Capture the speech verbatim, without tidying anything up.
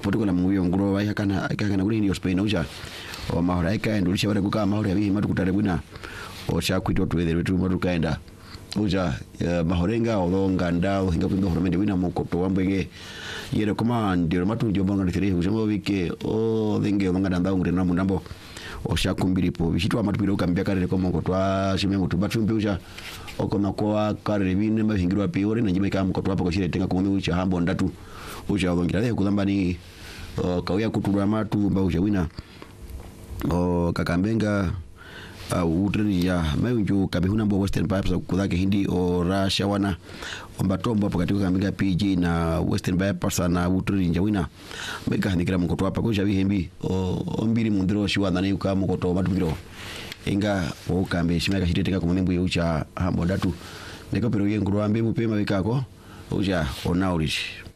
Portugal muyo ngro wa kana kana kuri ni Spain uja o mahora ika ndulisha bare kuka mahora yabi matu kutare bwina o cha kwito twethe tu matu kaenda uja mahorenga olonga ndao hinga pindo horomende wina mokoto wambege yere koma ndio matu ndio bonga ndire kusema wike o thenge olonga ndao ngire na munambo o cha kumbiri po bishitwa matu biro kambia kare ko mokoto a shimengo tu batu mbiuja okona kwa kare bine mahingirwa piore na njime kama mokoto hapo ko shire tenga kumwe ucha hambo ndatu ucha olongira le kulamba ni kawia kuturwa matu mbauja wina o kakambenga au utri ya mayunju kabihuna mbo Western Pipes kudhake hindi o Russia wana ombatombo hapo katika kambenga P G na Western Pipes na utri njawina meka hanikira mkoto hapa kwa jawi hembi o ombiri mundiro shiwa ndani uka mkoto matubiro inga o kambe shimeka hiteka kwa membu ucha hambo ndatu nekopero yenguru ambe mupema wikako uja onaurish